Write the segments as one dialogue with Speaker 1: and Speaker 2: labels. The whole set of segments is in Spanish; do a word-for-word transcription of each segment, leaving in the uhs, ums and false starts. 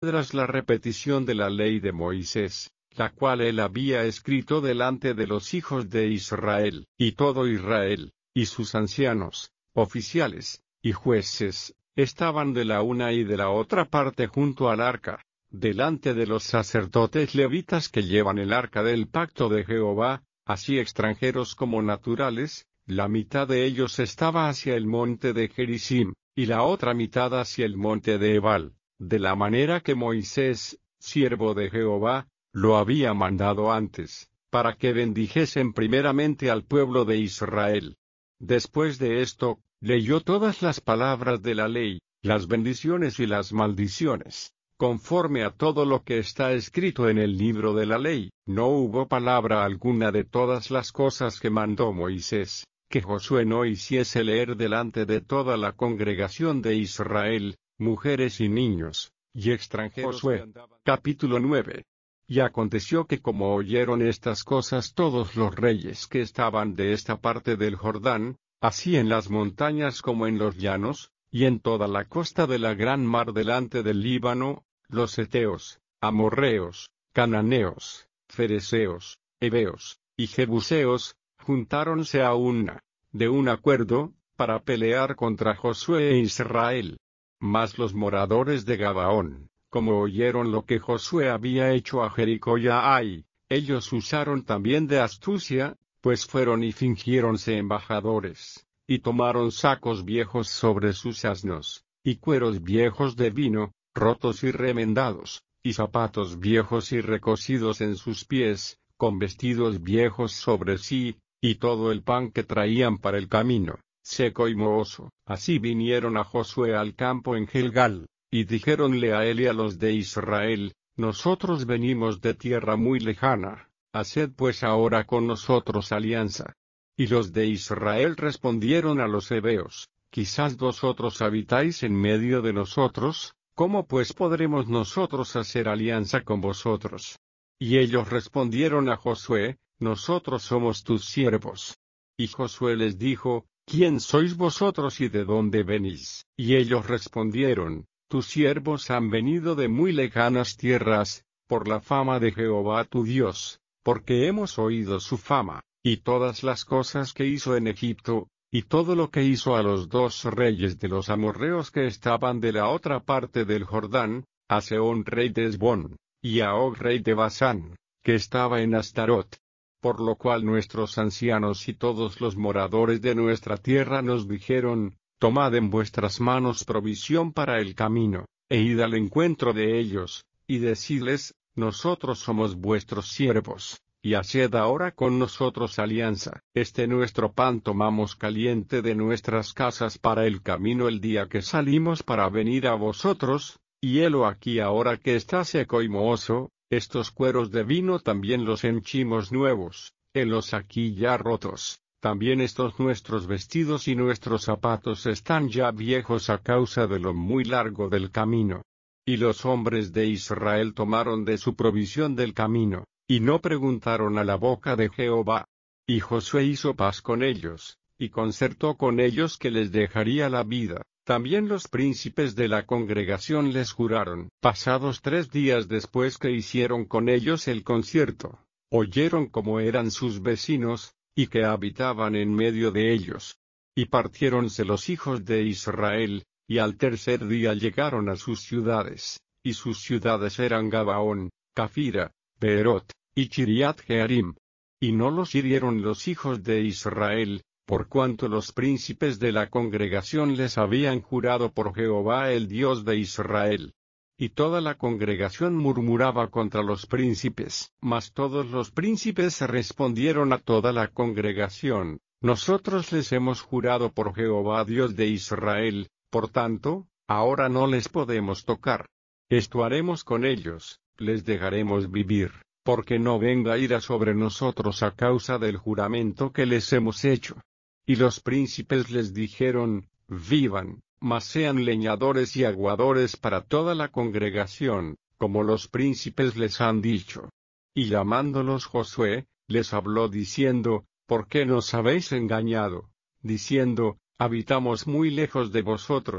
Speaker 1: piedras la repetición de la ley de Moisés, la cual él había escrito delante de los hijos de Israel, y todo Israel, y sus ancianos, oficiales, y jueces, estaban de la una y de la otra parte junto al arca, delante de los sacerdotes levitas que llevan el arca del pacto de Jehová, así extranjeros como naturales. La mitad de ellos estaba hacia el monte de Gerizim, y la otra mitad hacia el monte de Ebal, de la manera que Moisés, siervo de Jehová, lo había mandado antes, para que bendijesen primeramente al pueblo de Israel. Después de esto, leyó todas las palabras de la ley, las bendiciones y las maldiciones, conforme a todo lo que está escrito en el libro de la ley. No hubo palabra alguna de todas las cosas que mandó Moisés, que Josué no hiciese leer delante de toda la congregación de Israel, mujeres y niños, y extranjeros. Josué, capítulo nueve. Y aconteció que como oyeron estas cosas todos los reyes que estaban de esta parte del Jordán, así en las montañas como en los llanos, y en toda la costa de la gran mar delante del Líbano, los heteos, amorreos, cananeos, fereceos, heveos, y jebuseos, juntáronse a una, de un acuerdo, para pelear contra Josué e Israel. Mas los moradores de Gabaón, como oyeron lo que Josué había hecho a Jericó y a Ai, ellos usaron también de astucia, pues fueron y fingiéronse embajadores, y tomaron sacos viejos sobre sus asnos, y cueros viejos de vino, rotos y remendados, y zapatos viejos y recocidos en sus pies, con vestidos viejos sobre sí, y todo el pan que traían para el camino, seco y mohoso. Así vinieron a Josué al campo en Gilgal, y dijéronle a él y a los de Israel: Nosotros venimos de tierra muy lejana, haced pues ahora con nosotros alianza. Y los de Israel respondieron a los heveos: Quizás vosotros habitáis en medio de nosotros, ¿cómo pues podremos nosotros hacer alianza con vosotros? Y ellos respondieron a Josué: Nosotros somos tus siervos. Y Josué les dijo: ¿Quién sois vosotros y de dónde venís? Y ellos respondieron: Tus siervos han venido de muy lejanas tierras, por la fama de Jehová tu Dios, porque hemos oído su fama, y todas las cosas que hizo en Egipto, y todo lo que hizo a los dos reyes de los amorreos que estaban de la otra parte del Jordán, a Sehón rey de Hesbón, y a Og rey de Basán, que estaba en Astarot. Por lo cual nuestros ancianos y todos los moradores de nuestra tierra nos dijeron: Tomad en vuestras manos provisión para el camino, e id al encuentro de ellos, y decidles: Nosotros somos vuestros siervos, y haced ahora con nosotros alianza. Este nuestro pan tomamos caliente de nuestras casas para el camino el día que salimos para venir a vosotros, y helo aquí ahora que está seco y mohoso. Estos cueros de vino también los henchimos nuevos, helos aquí ya rotos. También estos nuestros vestidos y nuestros zapatos están ya viejos a causa de lo muy largo del camino. Y los hombres de Israel tomaron de su provisión del camino, y no preguntaron a la boca de Jehová. Y Josué hizo paz con ellos, y concertó con ellos que les dejaría la vida. También los príncipes de la congregación les juraron. Pasados tres días después que hicieron con ellos el concierto, oyeron cómo eran sus vecinos, y que habitaban en medio de ellos. Y partiéronse los hijos de Israel, y al tercer día llegaron a sus ciudades, y sus ciudades eran Gabaón, Cafira, Beerot, y Chiriat Jearim. Y no los hirieron los hijos de Israel, por cuanto los príncipes de la congregación les habían jurado por Jehová el Dios de Israel. Y toda la congregación murmuraba contra los príncipes. Mas todos los príncipes respondieron a toda la congregación: Nosotros les hemos jurado por Jehová Dios de Israel, por tanto, ahora no les podemos tocar. Esto haremos con ellos, les dejaremos vivir, porque no venga ira sobre nosotros a causa del juramento que les hemos hecho. Y los príncipes les dijeron: Vivan, mas sean leñadores y aguadores para toda la congregación, como los príncipes les han dicho. Y llamándolos Josué, les habló diciendo: ¿Por qué nos habéis engañado? Diciendo: Habitamos muy lejos de vosotros,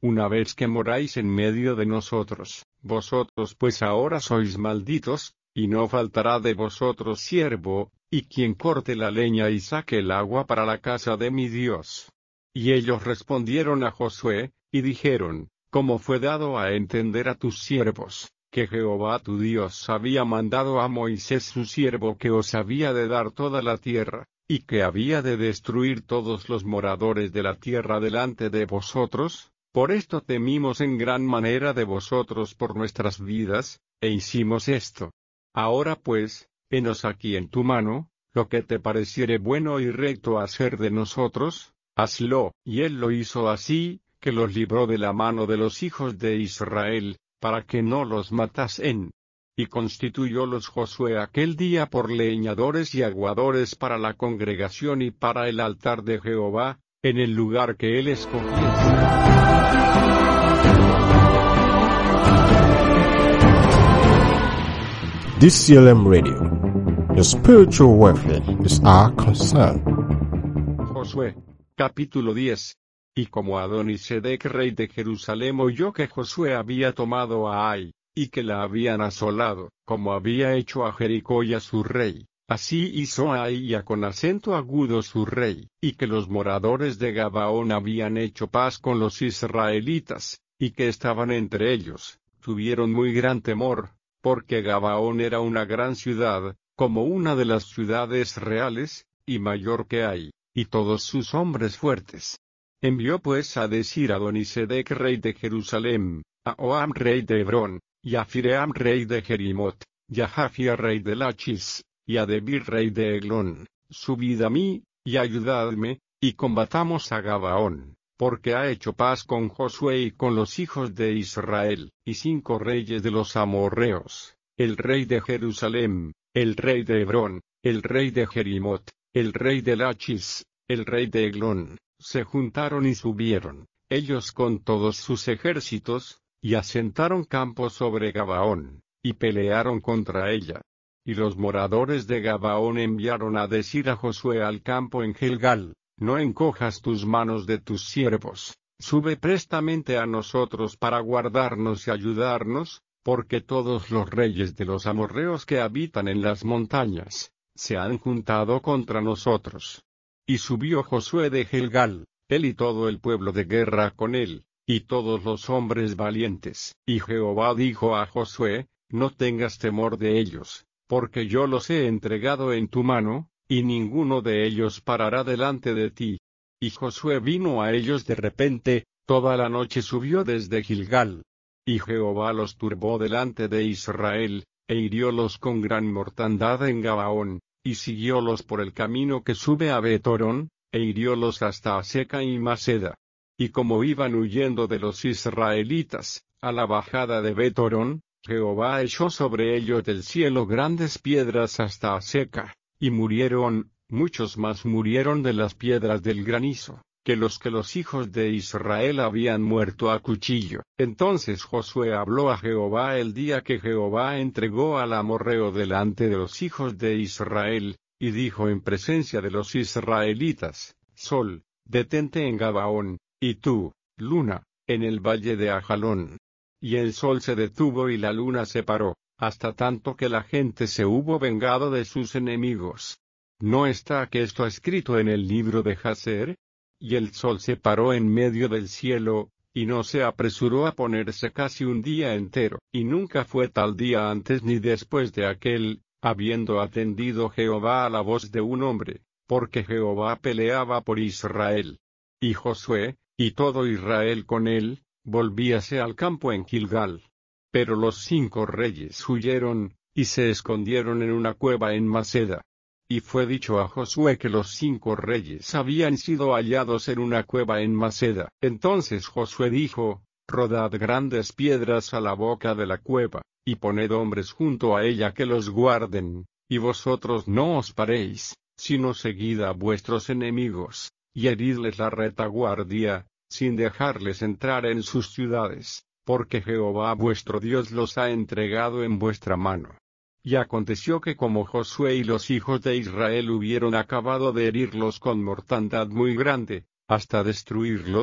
Speaker 1: una vez que moráis en medio de nosotros, vosotros pues ahora sois malditos, y no faltará de vosotros siervo, y quien corte la leña y saque el agua para la casa de mi Dios. Y ellos respondieron a Josué, y dijeron, como fue dado a entender a tus siervos, que Jehová tu Dios había mandado a Moisés su siervo que os había de dar toda la tierra, y que había de destruir todos los moradores de la tierra delante de vosotros, por esto temimos en gran manera de vosotros por nuestras vidas, e hicimos esto. Ahora pues, henos aquí en tu mano, lo que te pareciere bueno y recto hacer de nosotros, hazlo. Y él lo hizo así, que los libró de la mano de los hijos de Israel, para que no los matasen. Y constituyólos Josué aquel día por leñadores y aguadores para la congregación y para el altar de Jehová, en el lugar que él escogiese.
Speaker 2: D C L M Radio. Your spiritual welfare is our concern.
Speaker 1: Josué, capítulo diez. Y como Adonisedec rey de Jerusalén oyó que Josué había tomado a Ai, y que la habían asolado, como había hecho a Jericó y a su rey, así hizo a Ai y a con acento agudo su rey, y que los moradores de Gabaón habían hecho paz con los israelitas, y que estaban entre ellos, tuvieron muy gran temor, porque Gabaón era una gran ciudad, como una de las ciudades reales, y mayor que Ai, y todos sus hombres fuertes. Envió pues a decir a Adonisedec rey de Jerusalén, a Oam rey de Hebrón, y a Fiream rey de Jerimot, y a Jafia rey de Lachis, y a Debir rey de Eglón, subid a mí, y ayudadme, y combatamos a Gabaón, porque ha hecho paz con Josué y con los hijos de Israel, y cinco reyes de los amorreos, el rey de Jerusalén, el rey de Hebrón, el rey de Jerimot, el rey de Lachis, el rey de Eglón, se juntaron y subieron, ellos con todos sus ejércitos, y asentaron campo sobre Gabaón, y pelearon contra ella. Y los moradores de Gabaón enviaron a decir a Josué al campo en Gilgal, no encojas tus manos de tus siervos, sube prestamente a nosotros para guardarnos y ayudarnos, porque todos los reyes de los amorreos que habitan en las montañas, se han juntado contra nosotros. Y subió Josué de Gilgal, él y todo el pueblo de guerra con él, y todos los hombres valientes. Y Jehová dijo a Josué, no tengas temor de ellos, porque yo los he entregado en tu mano, y ninguno de ellos parará delante de ti. Y Josué vino a ellos de repente, toda la noche subió desde Gilgal. Y Jehová los turbó delante de Israel, e hiriólos con gran mortandad en Gabaón, y siguiólos por el camino que sube a Betorón, e hiriólos hasta Aseca y Maceda. Y como iban huyendo de los israelitas, a la bajada de Betorón, Jehová echó sobre ellos del cielo grandes piedras hasta Aseca, y murieron, muchos más murieron de las piedras del granizo, que los que los hijos de Israel habían muerto a cuchillo. Entonces Josué habló a Jehová el día que Jehová entregó al amorreo delante de los hijos de Israel, y dijo en presencia de los israelitas, Sol, detente en Gabaón, y tú, luna, en el valle de Ajalón. Y el sol se detuvo y la luna se paró, hasta tanto que la gente se hubo vengado de sus enemigos. ¿No está que esto escrito en el libro de Jaser? Y el sol se paró en medio del cielo, y no se apresuró a ponerse casi un día entero, y nunca fue tal día antes ni después de aquel, habiendo atendido Jehová a la voz de un hombre, porque Jehová peleaba por Israel. Y Josué, y todo Israel con él, volvíase al campo en Gilgal. Pero los cinco reyes huyeron, y se escondieron en una cueva en Maceda. Y fue dicho a Josué que los cinco reyes habían sido hallados en una cueva en Maceda. Entonces Josué dijo, rodad grandes piedras a la boca de la cueva, y poned hombres junto a ella que los guarden, y vosotros no os paréis, sino seguid a vuestros enemigos, y heridles la retaguardia, sin dejarles entrar en sus ciudades, porque Jehová vuestro Dios los ha entregado en vuestra mano. Y aconteció que como Josué y los hijos de Israel hubieron acabado de herirlos con mortandad muy grande, hasta destruirlos,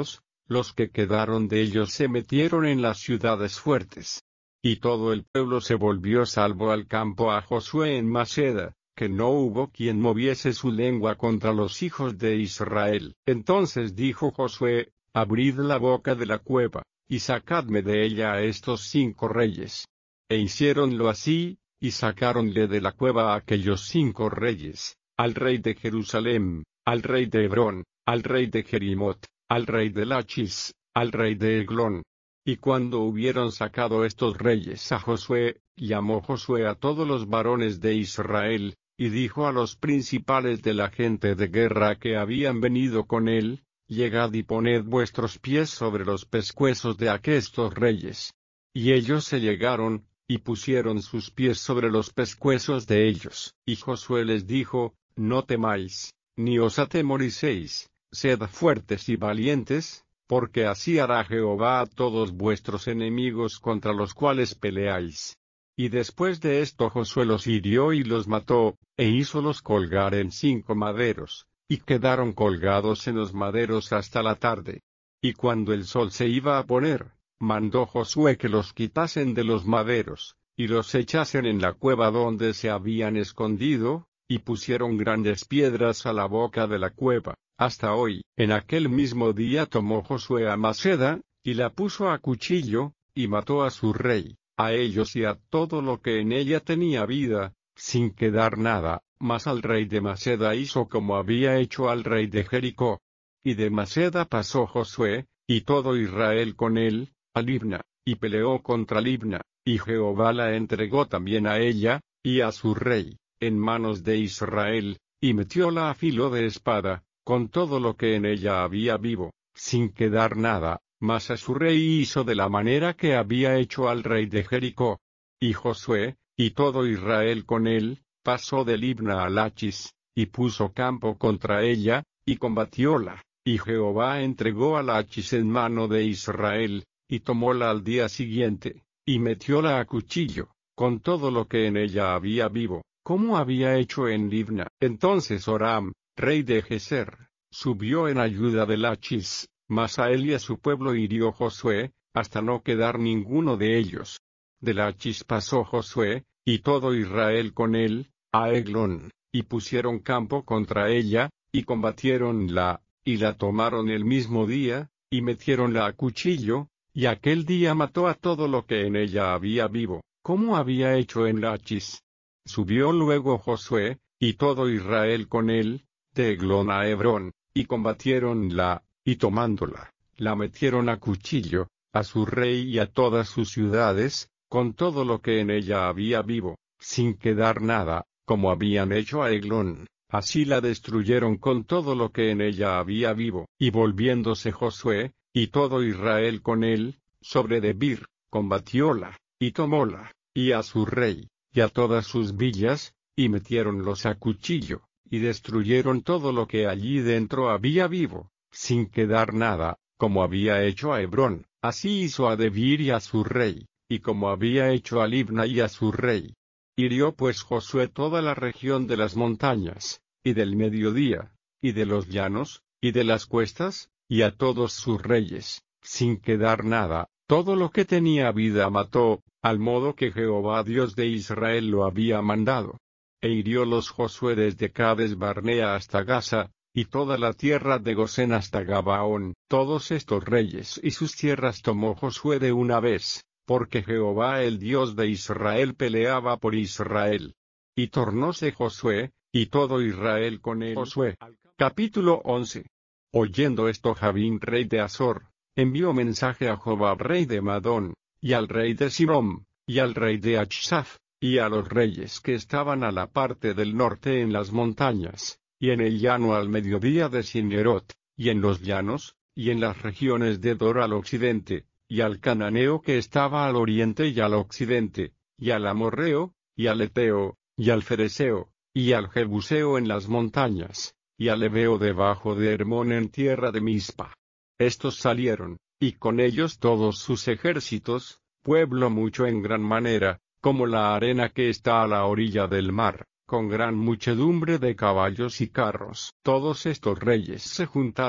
Speaker 1: Los que quedaron de ellos se metieron en las ciudades fuertes. Y todo el pueblo se volvió salvo al campo a Josué en Maceda, que no hubo quien moviese su lengua contra los hijos de Israel. Entonces dijo Josué: abrid la boca de la cueva, y sacadme de ella a estos cinco reyes. E hiciéronlo así, y sacáronle de la cueva a aquellos cinco reyes, al rey de Jerusalem, al rey de Hebrón, al rey de Jerimot, al rey de Lachis, al rey de Eglón. Y cuando hubieron sacado estos reyes a Josué, llamó Josué a todos los varones de Israel, y dijo a los principales de la gente de guerra que habían venido con él: llegad y poned vuestros pies sobre los pescuezos de aquestos reyes. Y ellos se llegaron, y pusieron sus pies sobre los pescuezos de ellos. Y Josué les dijo: no temáis, ni os atemoricéis, sed fuertes y valientes, porque así hará Jehová a todos vuestros enemigos contra los cuales peleáis. Y después de esto Josué los hirió y los mató, e hízolos colgar en cinco maderos, y quedaron colgados en los maderos hasta la tarde. Y cuando el sol se iba a poner, mandó Josué que los quitasen de los maderos, y los echasen en la cueva donde se habían escondido, y pusieron grandes piedras a la boca de la cueva. Hasta hoy, en aquel mismo día tomó Josué a Maceda, y la puso a cuchillo, y mató a su rey, a ellos y a todo lo que en ella tenía vida, sin quedar nada. Mas al rey de Maceda hizo como había hecho al rey de Jericó. Y de Maceda pasó Josué, y todo Israel con él, a Libna, y peleó contra Libna, y Jehová la entregó también a ella, y a su rey, en manos de Israel, y metióla a filo de espada, con todo lo que en ella había vivo, sin quedar nada. Mas a su rey hizo de la manera que había hecho al rey de Jericó. Y Josué, y todo Israel con él, pasó de Libna a Lachis, y puso campo contra ella, y combatióla. Y Jehová entregó a Lachis en mano de Israel, y tomóla al día siguiente, y metióla a cuchillo, con todo lo que en ella había vivo, como había hecho en Libna. Entonces Oram, rey de Geser, subió en ayuda de Lachis, mas a él y a su pueblo hirió Josué, hasta no quedar ninguno de ellos. De Lachis pasó Josué, y todo Israel con él, a Eglón, y pusieron campo contra ella, y combatiéronla, y la tomaron el mismo día, y metiéronla a cuchillo, y aquel día mató a todo lo que en ella había vivo, como había hecho en Lachis. Subió luego Josué, y todo Israel con él, de Eglón a Hebrón, y combatiéronla, y tomándola, la metieron a cuchillo, a su rey y a todas sus ciudades, con todo lo que en ella había vivo, sin quedar nada, como habían hecho a Eglón. Así la destruyeron con todo lo que en ella había vivo. Y volviéndose Josué, y todo Israel con él, sobre Debir, combatióla, y tomóla, y a su rey, y a todas sus villas, y metiéronlos a cuchillo, y destruyeron todo lo que allí dentro había vivo, sin quedar nada, como había hecho a Hebrón. Así hizo a Debir y a su rey, y como había hecho a Libna y a su rey. Hirió pues Josué toda la región de las montañas, y del mediodía, y de los llanos, y de las cuestas, y a todos sus reyes, sin quedar nada. Todo lo que tenía vida mató, al modo que Jehová Dios de Israel lo había mandado. E hiriólos Josué desde Cades Barnea hasta Gaza, y toda la tierra de Gosén hasta Gabaón. Todos estos reyes y sus tierras tomó Josué de una vez, porque Jehová el Dios de Israel peleaba por Israel. Y tornóse Josué, y todo Israel con él. Josué, capítulo once. Oyendo esto Javín rey de Azor, envió mensaje a Jobab rey de Madón, y al rey de Sirom, y al rey de Achsaf, y a los reyes que estaban a la parte del norte en las montañas, y en el llano al mediodía de Sinerot, y en los llanos, y en las regiones de Dor al occidente, y al cananeo que estaba al oriente y al occidente, y al amorreo, y al eteo, y al fereceo, y al jebuseo en las montañas, y al heveo debajo de Hermón en tierra de Mizpa. Estos salieron, y con ellos todos sus ejércitos, pueblo mucho en gran manera, como la arena que está a la orilla del mar, con gran muchedumbre de caballos y carros. Todos estos reyes se juntaron,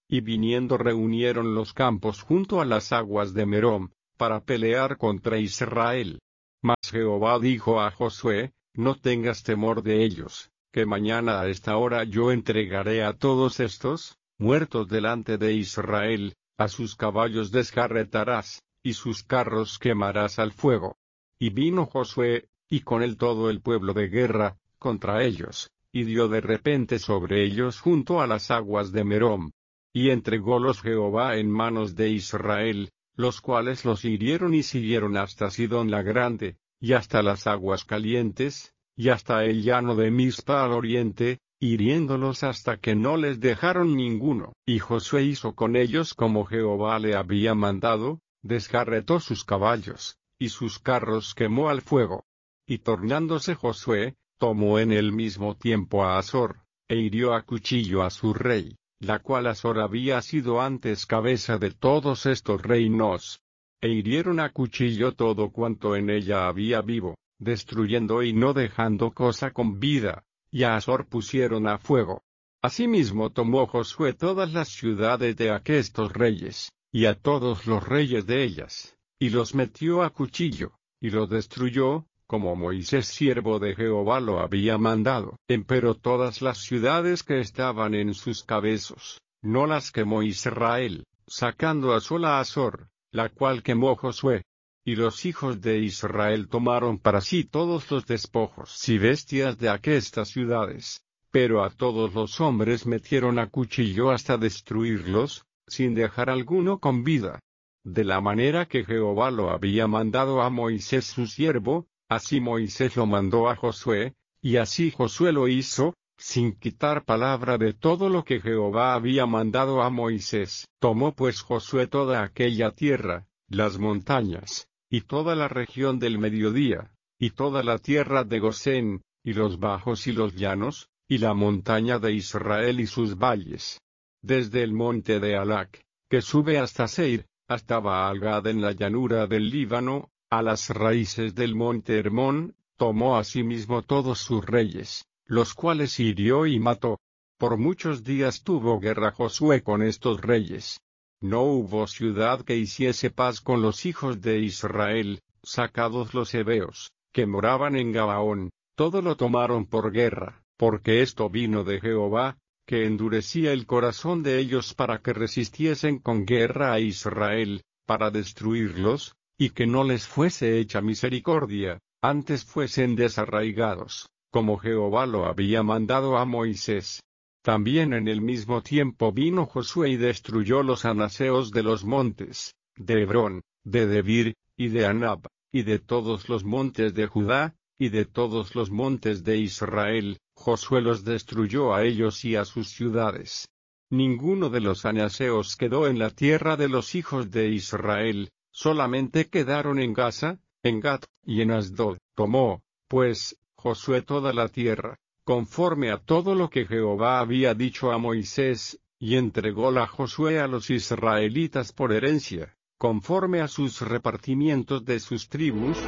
Speaker 1: Y viniendo reunieron los campos junto a las aguas de Merom, para pelear contra Israel. Mas Jehová dijo a Josué, no tengas temor de ellos, que mañana a esta hora yo entregaré a todos estos, muertos delante de Israel, a sus caballos descarretarás, y sus carros quemarás al fuego. Y vino Josué, y con él todo el pueblo de guerra, contra ellos, y dio de repente sobre ellos junto a las aguas de Merom. Y entrególos Jehová en manos de Israel, los cuales los hirieron y siguieron hasta Sidón la Grande, y hasta las aguas calientes, y hasta el llano de Mizpa al oriente, hiriéndolos hasta que no les dejaron ninguno. Y Josué hizo con ellos como Jehová le había mandado, descarretó sus caballos, y sus carros quemó al fuego. Y tornándose Josué, tomó en el mismo tiempo a Azor, e hirió a cuchillo a su rey, la cual Azor había sido antes cabeza de todos estos reinos. E hirieron a cuchillo todo cuanto en ella había vivo, destruyendo y no dejando cosa con vida, y a Azor pusieron a fuego. Asimismo tomó Josué todas las ciudades de aquestos reyes, y a todos los reyes de ellas, y los metió a cuchillo, y los destruyó, como Moisés siervo de Jehová lo había mandado. Empero todas las ciudades que estaban en sus cabezos, no las quemó Israel, sacando a sola Azor, la cual quemó Josué. Y los hijos de Israel tomaron para sí todos los despojos y bestias de aquestas ciudades, pero a todos los hombres metieron a cuchillo hasta destruirlos, sin dejar alguno con vida. De la manera que Jehová lo había mandado a Moisés su siervo, así Moisés lo mandó a Josué, y así Josué lo hizo, sin quitar palabra de todo lo que Jehová había mandado a Moisés. Tomó pues Josué toda aquella tierra, las montañas, y toda la región del mediodía, y toda la tierra de Gosén, y los bajos y los llanos, y la montaña de Israel y sus valles. Desde el monte de Alac, que sube hasta Seir, hasta Baal-Gad en la llanura del Líbano, a las raíces del monte Hermón, tomó asimismo todos sus reyes, los cuales hirió y mató. Por muchos días tuvo guerra Josué con estos reyes. No hubo ciudad que hiciese paz con los hijos de Israel, sacados los heveos, que moraban en Gabaón, todo lo tomaron por guerra, porque esto vino de Jehová, que endurecía el corazón de ellos para que resistiesen con guerra a Israel, para destruirlos, y que no les fuese hecha misericordia, antes fuesen desarraigados, como Jehová lo había mandado a Moisés. También en el mismo tiempo vino Josué y destruyó los anaseos de los montes, de Hebrón, de Debir, y de Anab, y de todos los montes de Judá, y de todos los montes de Israel. Josué los destruyó a ellos y a sus ciudades. Ninguno de los anaseos quedó en la tierra de los hijos de Israel, solamente quedaron en Gaza, en Gat, y en Asdod. Tomó, pues, Josué toda la tierra, conforme a todo lo que Jehová había dicho a Moisés, y entrególa a Josué a los israelitas por herencia, conforme a sus repartimientos de sus tribus.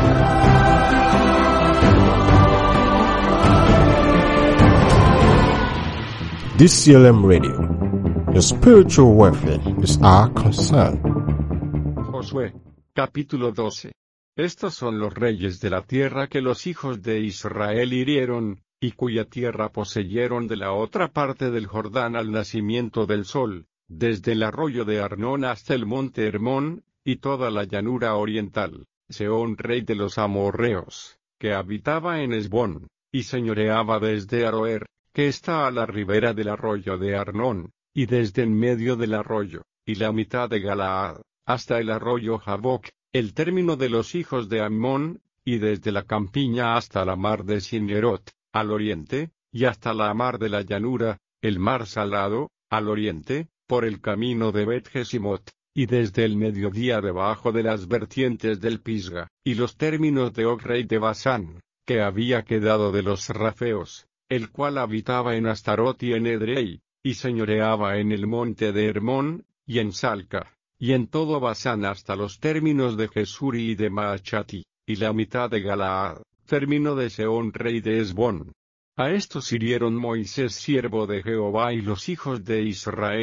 Speaker 2: This C L M Radio, your spiritual welfare is our concern.
Speaker 1: Josué, capítulo doce. Estos son los reyes de la tierra que los hijos de Israel hirieron, y cuya tierra poseyeron de la otra parte del Jordán al nacimiento del sol, desde el arroyo de Arnón hasta el monte Hermón, y toda la llanura oriental. Sehón rey de los amorreos, que habitaba en Hesbón, y señoreaba desde Aroer, que está a la ribera del arroyo de Arnón, y desde en medio del arroyo, y la mitad de Galaad, hasta el arroyo Jaboc, el término de los hijos de Ammón, y desde la campiña hasta la mar de Sinerot, al oriente, y hasta la mar de la llanura, el mar salado, al oriente, por el camino de Bet-Jesimot, y desde el mediodía debajo de las vertientes del Pisga, y los términos de Og rey de Basán, que había quedado de los rafeos, el cual habitaba en Astarot y en Edrei, y señoreaba en el monte de Hermón, y en Salca, y en todo Basán hasta los términos de Jesuri y de Maachati, y la mitad de Galaad, término de Sehón rey de Hesbón. A estos hirieron Moisés siervo de Jehová y los hijos de Israel,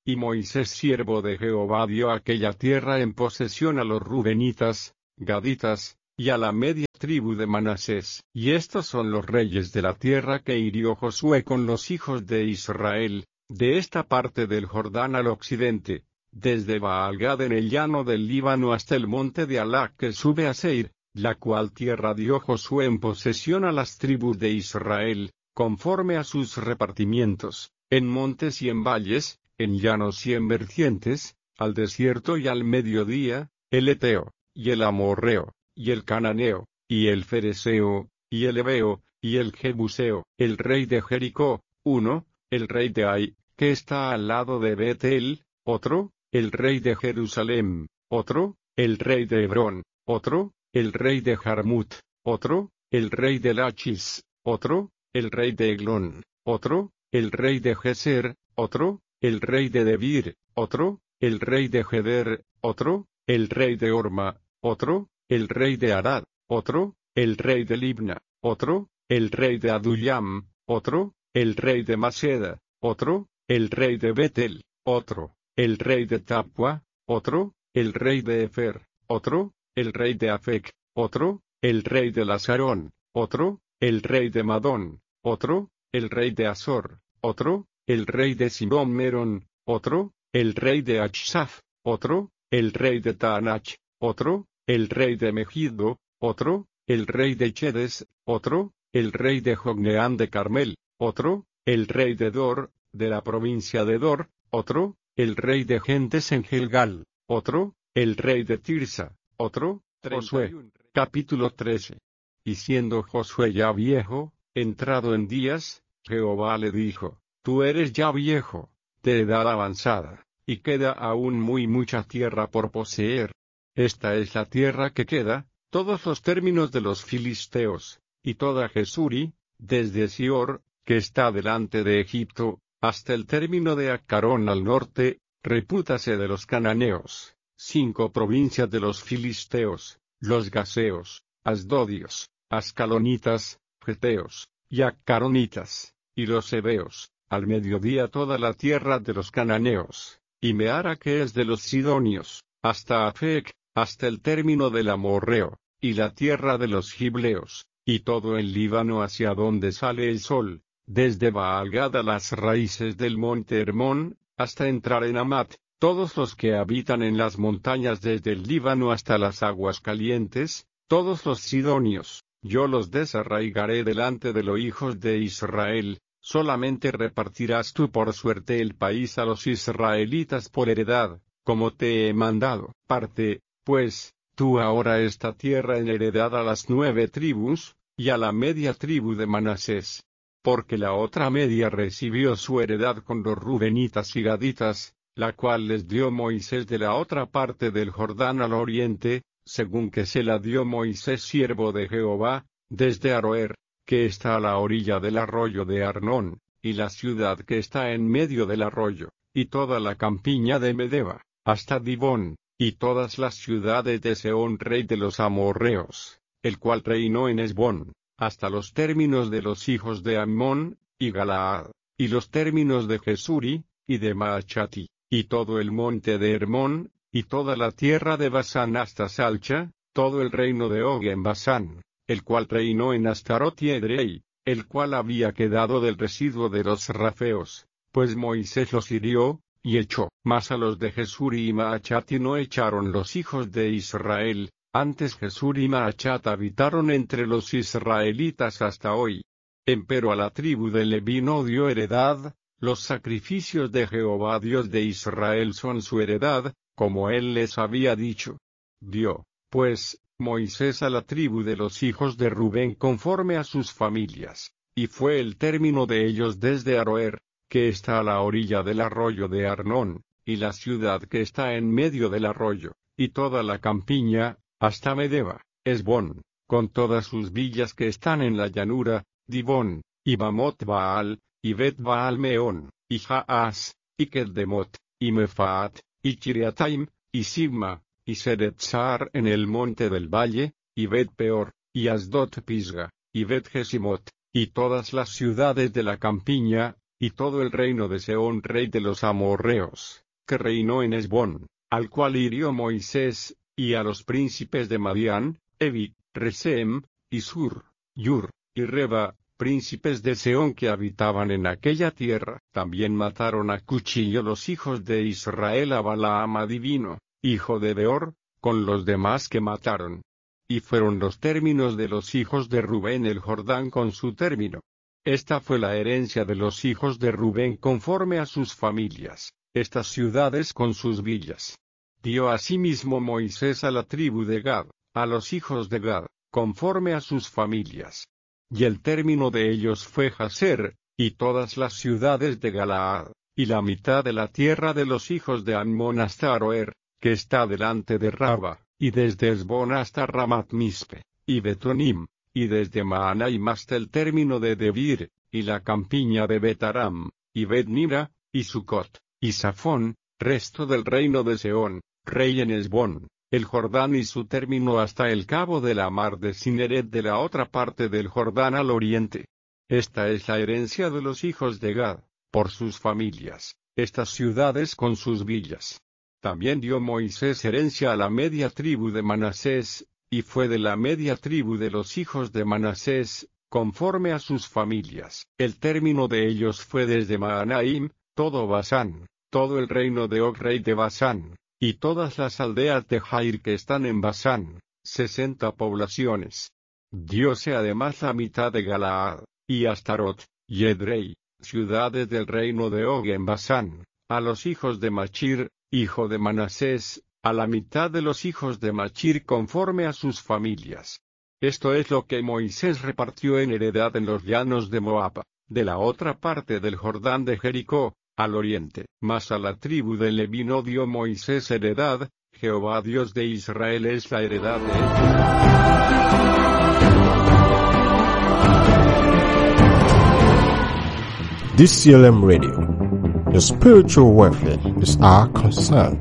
Speaker 1: Y Moisés siervo de Jehová dio aquella tierra en posesión a los rubenitas, gaditas, y a la media tribu de Manasés. Y estos son los reyes de la tierra que hirió Josué con los hijos de Israel, de esta parte del Jordán al occidente, desde Baal-Gad en el llano del Líbano hasta el monte de Halak que sube a Seir, la cual tierra dio Josué en posesión a las tribus de Israel, conforme a sus repartimientos, en montes y en valles, en llanos y en vertientes, al desierto y al mediodía, el Eteo, y el Amorreo, y el Cananeo, y el Fereseo, y el Heveo, y el Jebuseo, el rey de Jericó, uno, el rey de Ai, que está al lado de Betel, otro, el rey de Jerusalem, otro, el rey de Hebrón, otro, el rey de Jarmut, otro, el rey de Lachis, otro, el rey de Eglón, otro, el rey de Geser, otro, el rey de Debir, otro, el rey de Geder, otro, el rey de Orma, otro, el rey de Arad, otro, el rey de Libna, otro, el rey de Adullam, otro, el rey de Maceda, otro, el rey de Betel, otro, el rey de Tapua, otro, el rey de Efer, otro, el rey de Afec, otro, el rey de Lazarón, otro, el rey de Madón, otro, el rey de Azor, otro, el rey de Simón Merón, otro, el rey de Achsaf, otro, el rey de Taanach, otro, el rey de Megido, otro, el rey de Chedes, otro, el rey de Jogneán de Carmel, otro, el rey de Dor, de la provincia de Dor, otro, el rey de Gentes en Gilgal, otro, el rey de Tirsa, otro, Josué. Capítulo trece. Y siendo Josué ya viejo, entrado en días, Jehová le dijo, tú eres ya viejo, de edad avanzada, y queda aún muy mucha tierra por poseer. Esta es la tierra que queda, todos los términos de los filisteos, y toda Jesuri, desde Sior, que está delante de Egipto, hasta el término de Acarón al norte, repútase de los cananeos, cinco provincias de los filisteos, los gaseos, asdodios, ascalonitas, geteos, y acaronitas, y los heveos, al mediodía toda la tierra de los cananeos, y Meara que es de los sidonios, hasta Afec, hasta el término del Amorreo, y la tierra de los gibleos, y todo el Líbano hacia donde sale el sol, desde Baal-Gad a las raíces del monte Hermón, hasta entrar en Amat, todos los que habitan en las montañas desde el Líbano hasta las aguas calientes, todos los sidonios, yo los desarraigaré delante de los hijos de Israel, solamente repartirás tú por suerte el país a los israelitas por heredad, como te he mandado. Parte, pues, tú ahora esta tierra en heredad a las nueve tribus, y a la media tribu de Manasés. Porque la otra media recibió su heredad con los rubenitas y gaditas, la cual les dio Moisés de la otra parte del Jordán al oriente, según que se la dio Moisés siervo de Jehová, desde Aroer, que está a la orilla del arroyo de Arnón, y la ciudad que está en medio del arroyo, y toda la campiña de Medeba, hasta Dibón, y todas las ciudades de Sehón rey de los amorreos, el cual reinó en Hesbón, hasta los términos de los hijos de Ammón, y Galaad, y los términos de Jesuri, y de Maachati, y todo el monte de Hermón, y toda la tierra de Basán hasta Salcha, todo el reino de Og en Basán, el cual reinó en Astarot y Edrei, el cual había quedado del residuo de los rafeos, pues Moisés los hirió, y echó. Mas a los de Jesuri y Maachati no echaron los hijos de Israel, antes Jesuri y Maachat habitaron entre los israelitas hasta hoy. Empero a la tribu de Leví no dio heredad, los sacrificios de Jehová Dios de Israel son su heredad, como él les había dicho. Dio, pues, Moisés a la tribu de los hijos de Rubén conforme a sus familias, y fue el término de ellos desde Aroer, que está a la orilla del arroyo de Arnón, y la ciudad que está en medio del arroyo, y toda la campiña, hasta Medeba, Hesbón, con todas sus villas que están en la llanura, Dibón, y Bamot Baal, y Bet Baal Meón, y Jaas, y Keddemot, y Mefaat, y Kiriataim, y Sibma, y Seretzar en el monte del valle, y Bet Peor, y Asdot Pisga, y Bet Gesimot, y todas las ciudades de la campiña, y todo el reino de Sehón rey de los amorreos, que reinó en Hesbón, al cual hirió Moisés, y a los príncipes de Madián, Evi, Resem, y Sur, Yur, y Reba, príncipes de Sehón que habitaban en aquella tierra. También mataron a cuchillo los hijos de Israel a Balaam adivino, hijo de Beor, con los demás que mataron. Y fueron los términos de los hijos de Rubén el Jordán con su término. Esta fue la herencia de los hijos de Rubén conforme a sus familias, estas ciudades con sus villas. Dio asimismo Moisés a la tribu de Gad, a los hijos de Gad, conforme a sus familias. Y el término de ellos fue Jazer, y todas las ciudades de Galaad, y la mitad de la tierra de los hijos de Ammón hasta Aroer, que está delante de Raba, y desde Hesbón hasta Ramat Mispe, y Betonim, y desde Mahanaim hasta el término de Debir, y la campiña de Betaram, y Bet-Nira, y Sucot, y Safón, resto del reino de Sehón, rey en Hesbón, el Jordán y su término hasta el cabo de la mar de Cineret de la otra parte del Jordán al oriente. Esta es la herencia de los hijos de Gad, por sus familias, estas ciudades con sus villas. También dio Moisés herencia a la media tribu de Manasés, y fue de la media tribu de los hijos de Manasés, conforme a sus familias. El término de ellos fue desde Mahanaim, todo Basán, todo el reino de Og rey de Basán, y todas las aldeas de Jair que están en Basán, sesenta poblaciones. Diose además la mitad de Galaad, y Astarot, y Edrei, ciudades del reino de Og en Basán, a los hijos de Machir, hijo de Manasés, a la mitad de los hijos de Machir conforme a sus familias. Esto es lo que Moisés repartió en heredad en los llanos de Moab, de la otra parte del Jordán de Jericó, al oriente. Mas a la tribu de Leví no dio Moisés heredad, Jehová Dios de Israel es la heredad de
Speaker 2: él. D C L M Radio. Your spiritual welfare is our concern.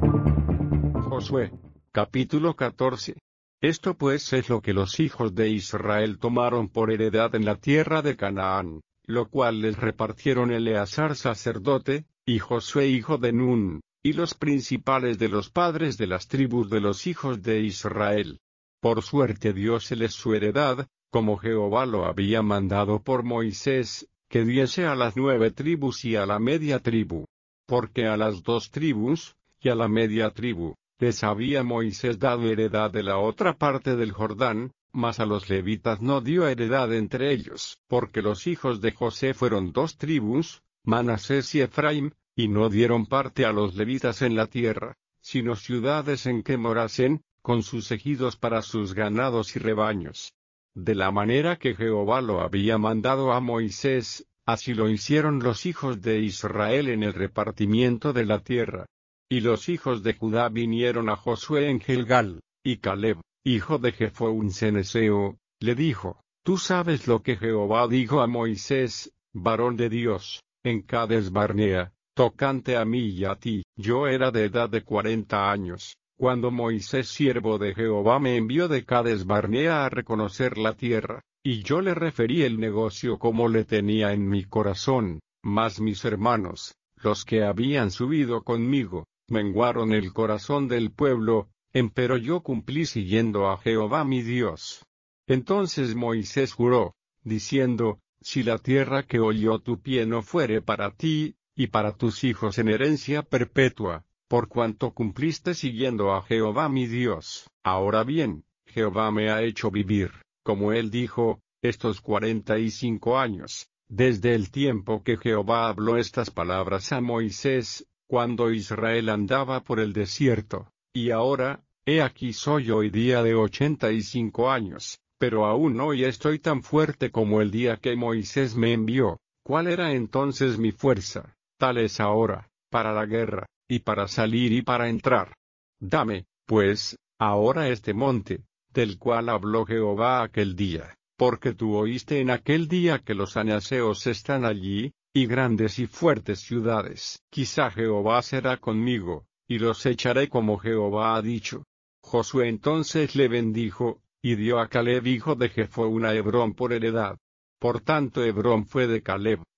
Speaker 1: Josué, capítulo catorce. Esto pues es lo que los hijos de Israel tomaron por heredad en la tierra de Canaán, lo cual les repartieron Eleazar sacerdote, y Josué hijo de Nun, y los principales de los padres de las tribus de los hijos de Israel. Por suerte dióseles su heredad, como Jehová lo había mandado por Moisés, que diese a las nueve tribus y a la media tribu. Porque a las dos tribus, y a la media tribu, les había Moisés dado heredad de la otra parte del Jordán, mas a los levitas no dio heredad entre ellos, porque los hijos de José fueron dos tribus, Manasés y Efraim, y no dieron parte a los levitas en la tierra, sino ciudades en que morasen, con sus ejidos para sus ganados y rebaños. De la manera que Jehová lo había mandado a Moisés, así lo hicieron los hijos de Israel en el repartimiento de la tierra. Y los hijos de Judá vinieron a Josué en Gilgal, y Caleb, hijo de Jefo un ceneseo, le dijo: Tú sabes lo que Jehová dijo a Moisés, varón de Dios, en Cades Barnea, tocante a mí y a ti. Yo era de edad de cuarenta años, cuando Moisés siervo de Jehová me envió de Cades Barnea a reconocer la tierra, y yo le referí el negocio como le tenía en mi corazón, mas mis hermanos, los que habían subido conmigo, menguaron el corazón del pueblo, empero yo cumplí siguiendo a Jehová mi Dios. Entonces Moisés juró, diciendo: Si la tierra que oyó tu pie no fuere para ti, y para tus hijos en herencia perpetua, por cuanto cumpliste siguiendo a Jehová mi Dios. Ahora bien, Jehová me ha hecho vivir, como él dijo, estos cuarenta y cinco años, desde el tiempo que Jehová habló estas palabras a Moisés, cuando Israel andaba por el desierto, y ahora, he aquí soy hoy día de ochenta y cinco años, pero aún hoy estoy tan fuerte como el día que Moisés me envió. ¿Cuál era entonces mi fuerza? Tal es ahora, para la guerra, y para salir y para entrar. Dame, pues, ahora este monte, del cual habló Jehová aquel día, porque tú oíste en aquel día que los anaseos están allí, y grandes y fuertes ciudades. Quizá Jehová será conmigo, y los echaré como Jehová ha dicho. Josué entonces le bendijo, y dio a Caleb hijo de Jefo una Hebrón por heredad. Por tanto Hebrón fue de Caleb,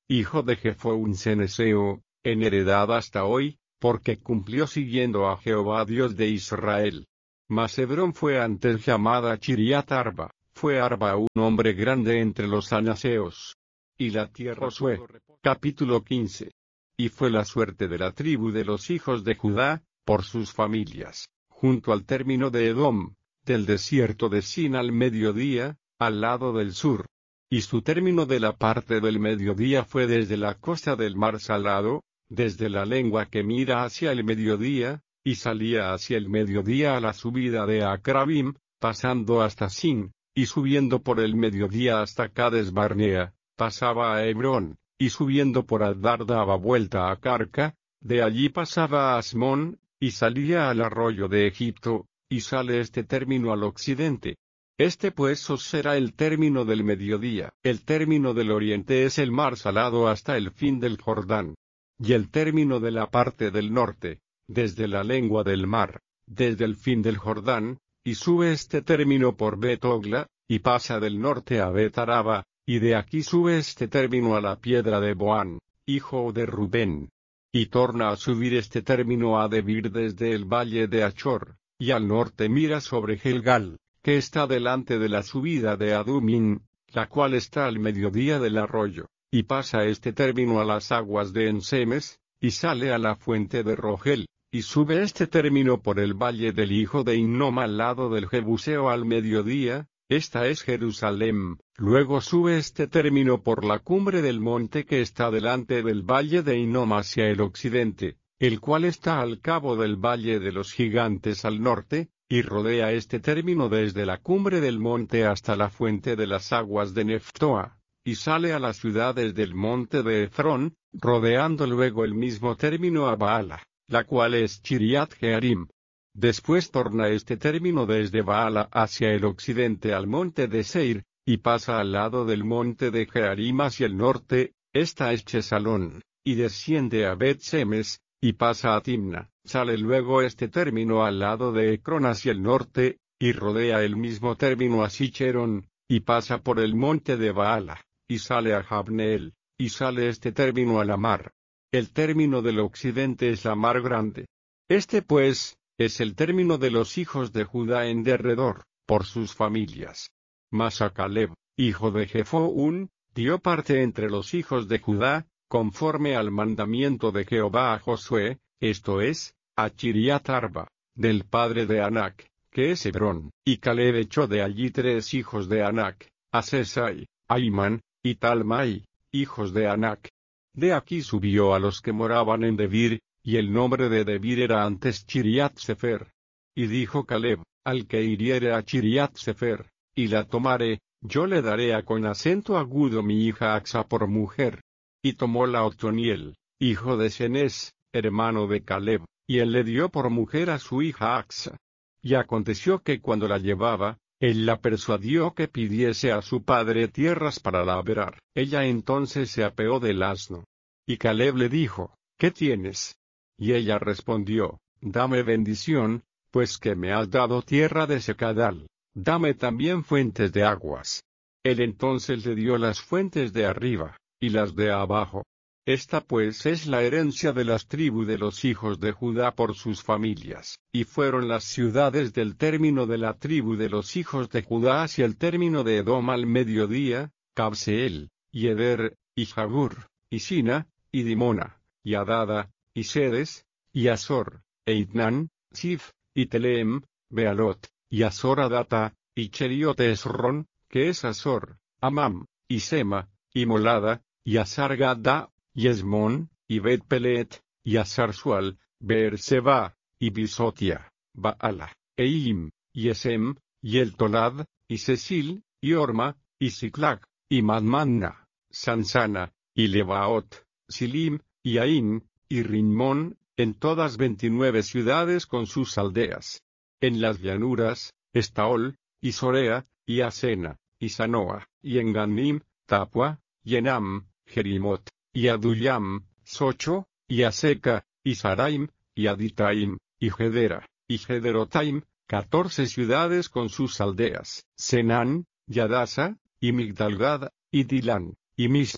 Speaker 1: hijo de Jefo un ceneseo, en heredad hasta hoy, porque cumplió siguiendo a Jehová Dios de Israel. Mas Hebrón fue antes llamada Chiriat Arba, fue Arba un hombre grande entre los anaseos. Y la tierra Josué, capítulo quince. Y fue la suerte de la tribu de los hijos de Judá, por sus familias, junto al término de Edom, del desierto de Sin al mediodía, al lado del sur. Y su término de la parte del mediodía fue desde la costa del mar Salado, desde la lengua que mira hacia el mediodía, y salía hacia el mediodía a la subida de Acrabim, pasando hasta Sin, y subiendo por el mediodía hasta Cades Barnea, pasaba a Hebrón, y subiendo por Adar daba vuelta a Carca, de allí pasaba a Asmón, y salía al arroyo de Egipto, y sale este término al occidente. Este pues os será el término del mediodía. El término del oriente es el mar Salado hasta el fin del Jordán. Y el término de la parte del norte, desde la lengua del mar, desde el fin del Jordán, y sube este término por Bet-Ogla, y pasa del norte a Bet-Araba, y de aquí sube este término a la piedra de Boán, hijo de Rubén. Y torna a subir este término a Debir desde el valle de Achor, y al norte mira sobre Gelgal, que está delante de la subida de Adumín, la cual está al mediodía del arroyo, y pasa este término a las aguas de Ensemes, y sale a la fuente de Rogel, y sube este término por el valle del hijo de Hinnom al lado del Jebuseo al mediodía, esta es Jerusalén. Luego sube este término por la cumbre del monte que está delante del valle de Hinnom hacia el occidente, el cual está al cabo del valle de los gigantes al norte, y rodea este término desde la cumbre del monte hasta la fuente de las aguas de Neftoa, y sale a las ciudades del monte de Efrón, rodeando luego el mismo término a Baala, la cual es Chiriat Jearim. Después torna este término desde Baala hacia el occidente al monte de Seir, y pasa al lado del monte de Jearim hacia el norte, esta es Chesalón, y desciende a Bet-Semes, y pasa a Timna. Sale luego este término al lado de Ecrón hacia el norte, y rodea el mismo término a Sicherón, y pasa por el monte de Baala, y sale a Jabneel, y sale este término a la mar. El término del occidente es la mar grande. Este pues, es el término de los hijos de Judá en derredor, por sus familias. Mas a Caleb, hijo de Jefón, dio parte entre los hijos de Judá, conforme al mandamiento de Jehová a Josué, esto es, a Chiriat Arba, del padre de Anac, que es Hebrón. Y Caleb echó de allí tres hijos de Anac, a Sesai, Aimán, y Talmai, hijos de Anac. De aquí subió a los que moraban en Debir, y el nombre de Debir era antes Chiriat Sefer. Y dijo Caleb, al que hiriere a Chiriat Sefer, y la tomare, yo le daré a con acento agudo mi hija Axa por mujer. Y tomó la Otoniel, hijo de Cenez, hermano de Caleb, y él le dio por mujer a su hija Axa. Y aconteció que cuando la llevaba, él la persuadió que pidiese a su padre tierras para labrar. Ella entonces se apeó del asno. Y Caleb le dijo, ¿qué tienes? Y ella respondió, dame bendición, pues que me has dado tierra de secadal, dame también fuentes de aguas. Él entonces le dio las fuentes de arriba, y las de abajo. Esta pues es la herencia de las tribus de los hijos de Judá por sus familias. Y fueron las ciudades del término de la tribu de los hijos de Judá hacia el término de Edom al mediodía, Cabseel, y Eder, y Jagur, y Sina, y Dimona, y Adada, y Sedes, y Azor, e Itnán, Sif, y Teleem, Bealot, y Azor Adata, y Cheriot Esron, que es Azor, Amam, y Sema, y Molada, y Azar Gadda, y Esmón, y Bet Pelet, y Azar-Sual, Beerseba, y Bisotia, Baala, Eim, y Esem, y El Tolad, y Cecil, y Orma, y Siclac, y Madmanna, Sansana, y Lebaot, Silim, y Ain, y Rimón, en todas veintinueve ciudades con sus aldeas. En las llanuras, Estaol, y Sorea, y Asena, y Sanoa, y en Ganim, Tapua, y Enam, Jerimot, y Adullam, Socho, y Aseca, y Saraim, y Aditaim, y Gedera, y Gederotaim, catorce ciudades con sus aldeas. Senán, y Adasa, y Migdalgad, y Dilán, y Mispa,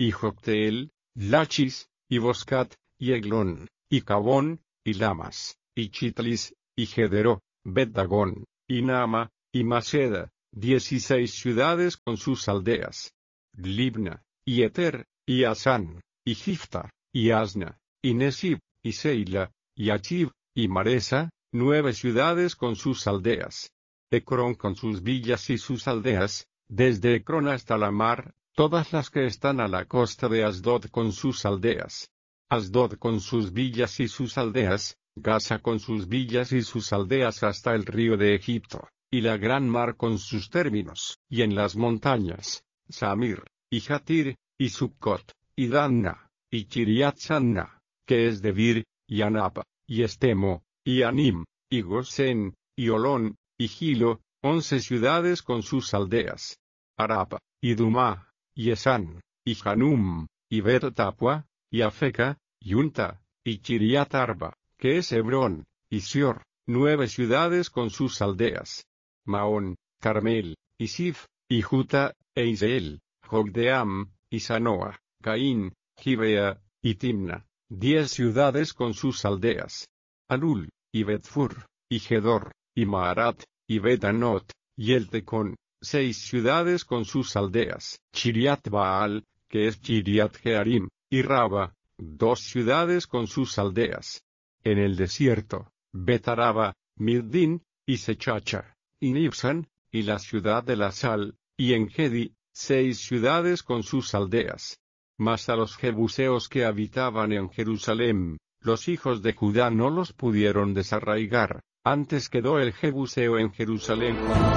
Speaker 1: y Jocteel, Lachis, y Boscat, y Eglón, y Cabón, y Lamas, y Chitlis, y Gedero, Bet-Dagón, y Nama, y Maceda, dieciséis ciudades con sus aldeas. Libna, y Eter, y Asán, y Gifta, y Asna, y Nesib, y Seila, y Achib, y Maresa, nueve ciudades con sus aldeas. Ecrón con sus villas y sus aldeas, desde Ecrón hasta la mar, todas las que están a la costa de Asdod con sus aldeas. Asdod con sus villas y sus aldeas, Gaza con sus villas y sus aldeas hasta el río de Egipto, y la gran mar con sus términos, y en las montañas, Samir, y Jatir, y Succot, y Danna, y Chiriat Sanna, que es Debir, y Anapa, y Estemo, y Anim, y Gosén, y Olón, y Gilo, once ciudades con sus aldeas. Arapa, y Dumá, y Esán, y Hanum, y Bet-Tapua, y Afeca, y Unta, y Chiriat Arba, que es Hebrón, y Sior, nueve ciudades con sus aldeas. Maón, Carmel, y Sif, y Juta, e Iseel, Jogdeam, y Sanoa, Caín, Gibea, y Timna, diez ciudades con sus aldeas. Alul, y Betfur, y Gedor, y Maarat, y Bet-Anot, y Eltecón, seis ciudades con sus aldeas. Chiriat Baal, que es Chiriat Jearim, y Raba, dos ciudades con sus aldeas. En el desierto, Bet-Araba, Middin, y Sechacha, y Nibsan, y la ciudad de la sal, y Engedi, seis ciudades con sus aldeas. Mas a los jebuseos que habitaban en Jerusalén, los hijos de Judá no los pudieron desarraigar, antes quedó el jebuseo en Jerusalén.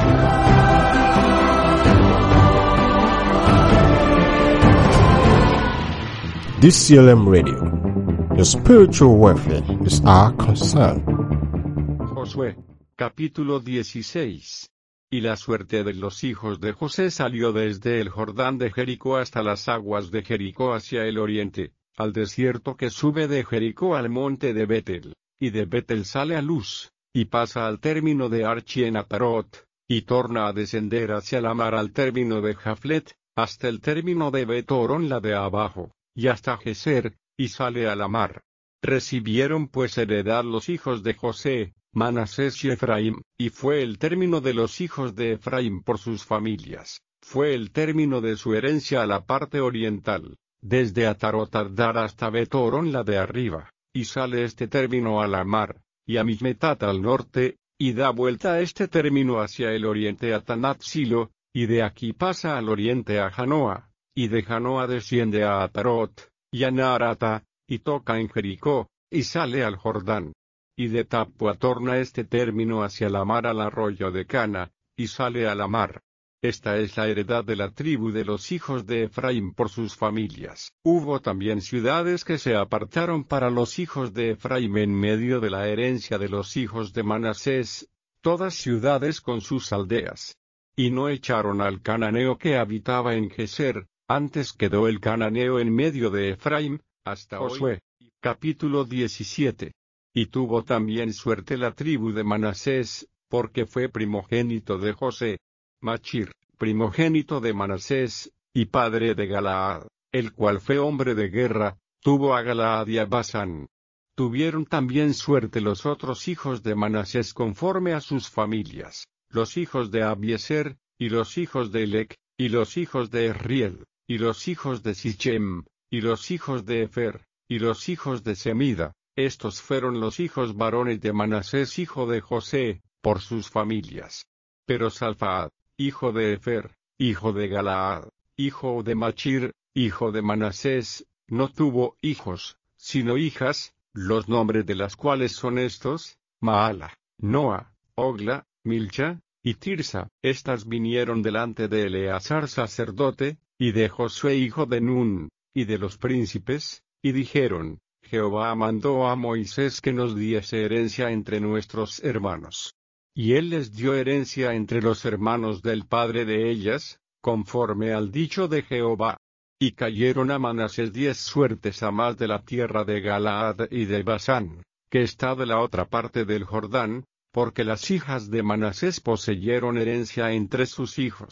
Speaker 2: D C L M Radio. Your spiritual welfare is our concern.
Speaker 1: Josué, capítulo dieciséis. Y la suerte de los hijos de José salió desde el Jordán de Jericó hasta las aguas de Jericó hacia el oriente, al desierto que sube de Jericó al monte de Betel, y de Betel sale a Luz, y pasa al término de Archi en Atarot, y torna a descender hacia la mar al término de Jaflet, hasta el término de Bet-Horon la de abajo, y hasta Geser, y sale a la mar. Recibieron pues heredad los hijos de José, Manasés y Efraín, y fue el término de los hijos de Efraín por sus familias, fue el término de su herencia a la parte oriental, desde Atarot Adar hasta Bet-Horon la de arriba, y sale este término a la mar, y a Mishmetat al norte, y da vuelta a este término hacia el oriente a Tanat Silo, y de aquí pasa al oriente a Janoa, y de Janoa desciende a Atarot, y a Naarata, y toca en Jericó, y sale al Jordán. Y de Tapua torna este término hacia la mar al arroyo de Cana, y sale a la mar. Esta es la heredad de la tribu de los hijos de Efraín por sus familias. Hubo también ciudades que se apartaron para los hijos de Efraín en medio de la herencia de los hijos de Manasés, todas ciudades con sus aldeas. Y no echaron al cananeo que habitaba en Geser, antes quedó el cananeo en medio de Efraín, hasta Josué. Capítulo diecisiete. Y tuvo también suerte la tribu de Manasés, porque fue primogénito de José. Machir, primogénito de Manasés, y padre de Galaad, el cual fue hombre de guerra, tuvo a Galaad y a Basán. Tuvieron también suerte los otros hijos de Manasés conforme a sus familias, los hijos de Abieser, y los hijos de Elec, y los hijos de Esriel, y los hijos de Sichem, y los hijos de Efer, y los hijos de Semida. Estos fueron los hijos varones de Manasés hijo de José, por sus familias. Pero Salfaad, hijo de Efer, hijo de Galaad, hijo de Machir, hijo de Manasés, no tuvo hijos, sino hijas, los nombres de las cuales son estos: Maala, Noa, Ogla, Milcha, y Tirsa. Estas vinieron delante de Eleazar sacerdote, y de Josué hijo de Nun, y de los príncipes, y dijeron: Jehová mandó a Moisés que nos diese herencia entre nuestros hermanos. Y él les dio herencia entre los hermanos del padre de ellas, conforme al dicho de Jehová. Y cayeron a Manasés diez suertes a más de la tierra de Galaad y de Basán, que está de la otra parte del Jordán, porque las hijas de Manasés poseyeron herencia entre sus hijos,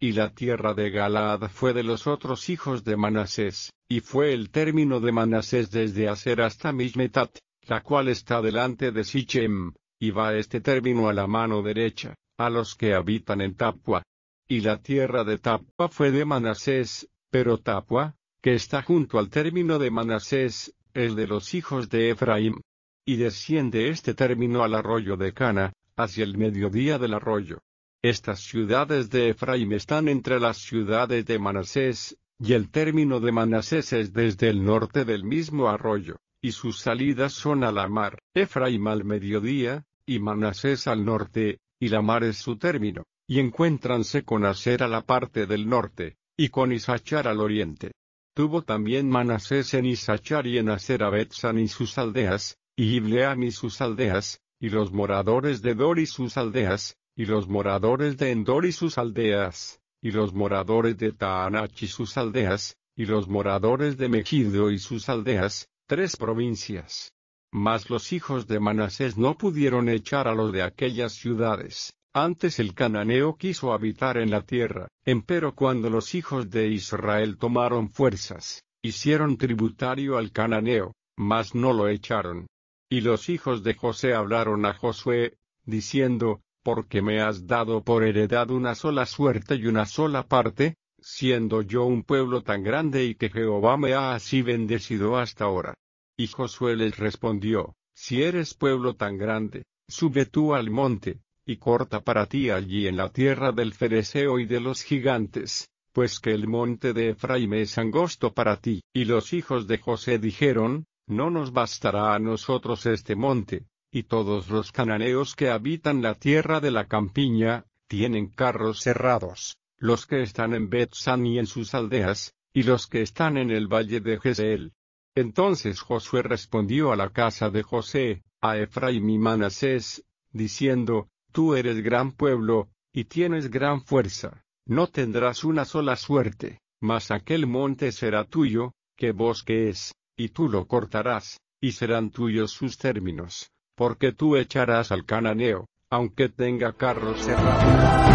Speaker 1: Y la tierra de Galaad fue de los otros hijos de Manasés, y fue el término de Manasés desde Aser hasta Mishmetat, la cual está delante de Sichem, y va este término a la mano derecha, a los que habitan en Tapua. Y la tierra de Tapua fue de Manasés, pero Tapua, que está junto al término de Manasés, es de los hijos de Efraín. Y desciende este término al arroyo de Cana, hacia el mediodía del arroyo. Estas ciudades de Efraín están entre las ciudades de Manasés, y el término de Manasés es desde el norte del mismo arroyo, y sus salidas son a la mar, Efraín al mediodía, y Manasés al norte, y la mar es su término, y encuéntranse con Aser a la parte del norte, y con Isachar al oriente. Tuvo también Manasés en Isachar y en Aser a Betsan y sus aldeas, y Ibleam y sus aldeas, y los moradores de Dor y sus aldeas, y los moradores de Endor y sus aldeas, y los moradores de Taanach y sus aldeas, y los moradores de Megido y sus aldeas, tres provincias. Mas los hijos de Manasés no pudieron echar a los de aquellas ciudades, antes el cananeo quiso habitar en la tierra, empero cuando los hijos de Israel tomaron fuerzas, hicieron tributario al cananeo, mas no lo echaron. Y los hijos de José hablaron a Josué, diciendo, porque me has dado por heredad una sola suerte y una sola parte, siendo yo un pueblo tan grande y que Jehová me ha así bendecido hasta ahora. Y Josué les respondió, si eres pueblo tan grande, sube tú al monte, y corta para ti allí en la tierra del Fereseo y de los gigantes, pues que el monte de Efraín es angosto para ti. Y los hijos de José dijeron, no nos bastará a nosotros este monte, y todos los cananeos que habitan la tierra de la campiña, tienen carros cerrados, los que están en Bet-San y en sus aldeas, y los que están en el valle de Jezreel. Entonces Josué respondió a la casa de José, a Efraín y Manasés, diciendo, tú eres gran pueblo, y tienes gran fuerza, no tendrás una sola suerte, mas aquel monte será tuyo, que bosque es, y tú lo cortarás, y serán tuyos sus términos, porque tú echarás al cananeo, aunque tenga carros cerrados.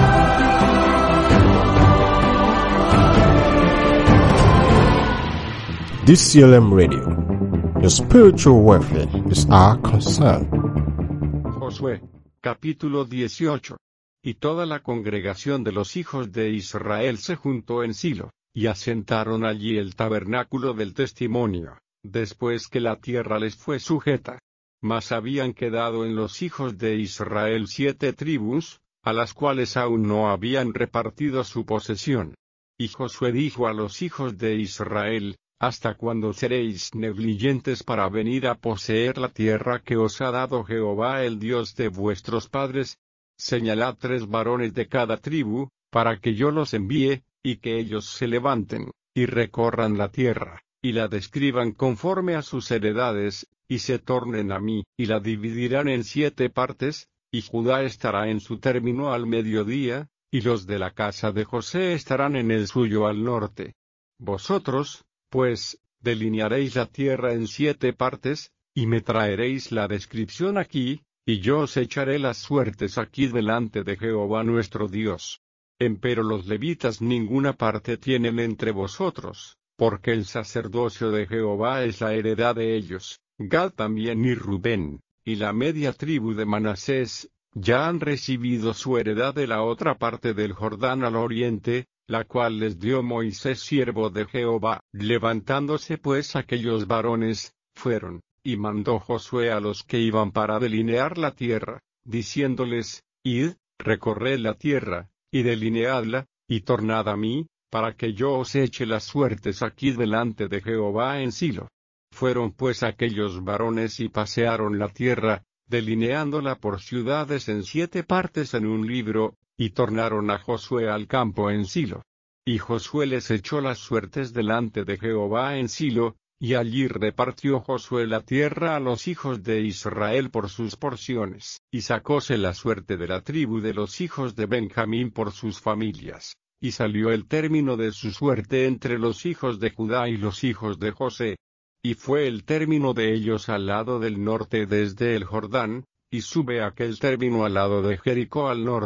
Speaker 2: D C L M Radio. Your spiritual welfare is our concern.
Speaker 1: Josué, capítulo dieciocho. Y toda la congregación de los hijos de Israel se juntó en Silo, y asentaron allí el tabernáculo del testimonio, después que la tierra les fue sujeta. Mas habían quedado en los hijos de Israel siete tribus, a las cuales aún no habían repartido su posesión. Y Josué dijo a los hijos de Israel, ¿hasta cuándo seréis negligentes para venir a poseer la tierra que os ha dado Jehová el Dios de vuestros padres? Señalad tres varones de cada tribu, para que yo los envíe, y que ellos se levanten, y recorran la tierra, y la describan conforme a sus heredades, y se tornen a mí, y la dividirán en siete partes, y Judá estará en su término al mediodía, y los de la casa de José estarán en el suyo al norte. Vosotros, pues, delinearéis la tierra en siete partes, y me traeréis la descripción aquí, y yo os echaré las suertes aquí delante de Jehová nuestro Dios. Empero los levitas ninguna parte tienen entre vosotros, porque el sacerdocio de Jehová es la heredad de ellos. Gad también y Rubén, y la media tribu de Manasés, ya han recibido su heredad de la otra parte del Jordán al oriente, la cual les dio Moisés siervo de Jehová. Levantándose pues aquellos varones, fueron, y mandó Josué a los que iban para delinear la tierra, diciéndoles, id, recorred la tierra, y delineadla, y tornad a mí, para que yo os eche las suertes aquí delante de Jehová en Silo. Fueron pues aquellos varones y pasearon la tierra, delineándola por ciudades en siete partes en un libro, y tornaron a Josué al campo en Silo. Y Josué les echó las suertes delante de Jehová en Silo, y allí repartió Josué la tierra a los hijos de Israel por sus porciones, y sacóse la suerte de la tribu de los hijos de Benjamín por sus familias, y salió el término de su suerte entre los hijos de Judá y los hijos de José. Y fue el término de ellos al lado del norte desde el Jordán, y sube aquel término al lado de Jericó al norte,